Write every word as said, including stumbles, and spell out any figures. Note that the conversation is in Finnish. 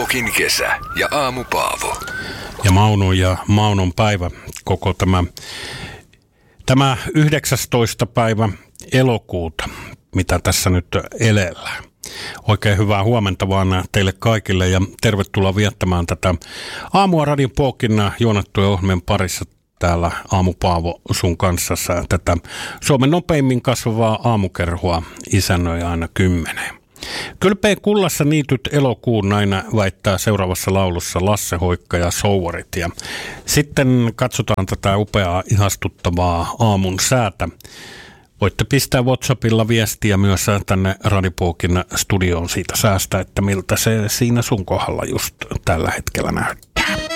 Radipookin kesä ja Aamu Paavo. Ja Mauno ja Maunon päivä, koko tämä, tämä yhdeksästoista päivä elokuuta, mitä tässä nyt elellään. Oikein hyvää huomenta vaan teille kaikille ja tervetuloa viettämään tätä aamua Radipookin juonattujen ohjelmien parissa täällä Aamu Paavo sun kanssa tätä Suomen nopeimmin kasvavaa aamukerhoa isännöi aina kymmeneen. Kylpeen kullassa niityt elokuun näin väittää seuraavassa laulussa Lasse Hoikka ja Souvarit. Ja sitten katsotaan tätä upeaa ihastuttavaa aamun säätä. Voitte pistää WhatsAppilla viestiä myös tänne Radipookin studioon siitä säästä, että miltä se siinä sun kohdalla just tällä hetkellä näyttää.